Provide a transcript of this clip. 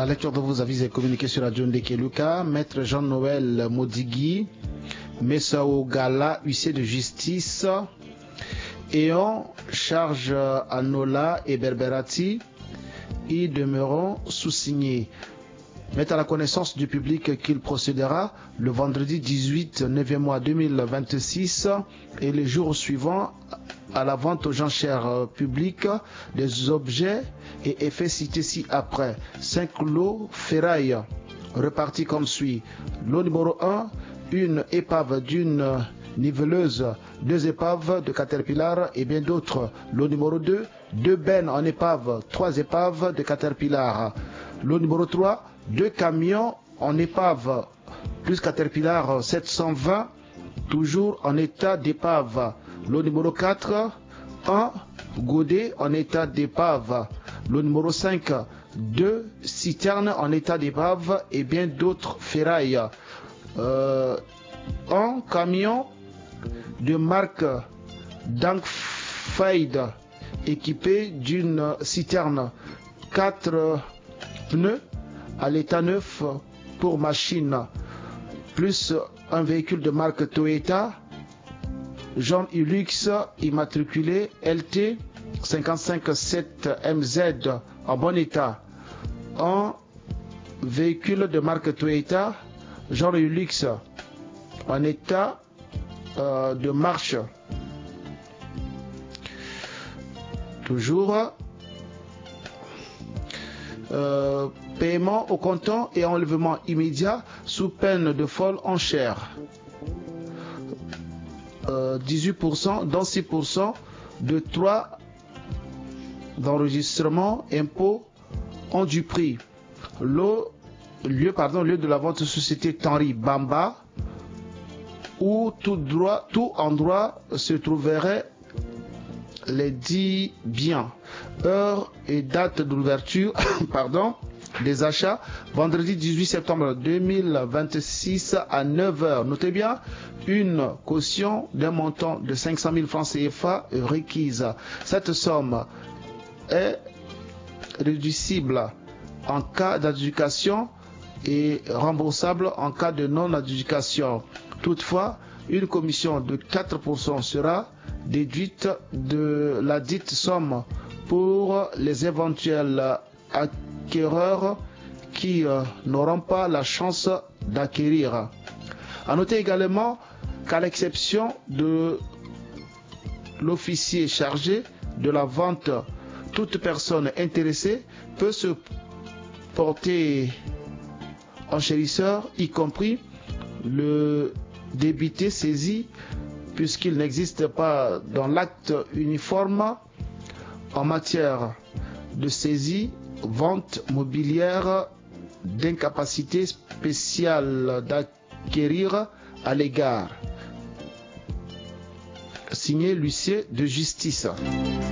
La lecture de vos avis est communiquée sur la John Dekeluka, Maître Jean-Noël Modigui, Messao Gala, huissier de justice, ayant charge à Nola et Berberati, y demeurant sous-signés. Mettre à la connaissance du public qu'il procédera le vendredi 18 9e mois 2026 et les jours suivants à la vente aux enchères publiques des objets et effets cités ci-après. 5 lots ferraille repartis comme suit. Lot numéro 1, une épave d'une niveleuse, 2 épaves de Caterpillar et bien d'autres. Lot numéro 2, 2 bennes en épave, 3 épaves de Caterpillar. Lot numéro 3, 2 camions en épave plus Caterpillar 720, toujours en état d'épave. Lot numéro 4, 1 godet en état d'épave. Lot numéro 5, 2 citernes en état d'épave et bien d'autres ferrailles. Un camion de marque Dankfeid équipé d'une citerne, 4 pneus à l'état neuf pour machine, plus un véhicule de marque Toyota Jean Ulux immatriculé LT 557 MZ en bon état. Un véhicule de marque Toyota Jean Ulux en état de marche. Toujours paiement au comptant et enlèvement immédiat sous peine de folle enchère. 18%, dont 6% de 3 d'enregistrement, impôt ont du prix. Lieu de la vente de société Tenri Bamba, où tout endroit se trouverait les 10 biens. Heure et date d'ouverture des achats, vendredi 18 septembre 2026 à 9h. Notez bien, une caution d'un montant de 500 000 francs CFA requise. Cette somme est réducible en cas d'adjudication et remboursable en cas de non-adjudication. Toutefois, une commission de 4% sera déduite de la dite somme pour les éventuels acquéreurs qui n'auront pas la chance d'acquérir. À noter également qu'à l'exception de l'officier chargé de la vente, toute personne intéressée peut se porter enchérisseur, y compris le débité saisi, puisqu'il n'existe pas dans l'acte uniforme en matière de saisie, vente mobilière, d'incapacité spéciale d'acquérir à l'égard. Signé l'huissier de justice.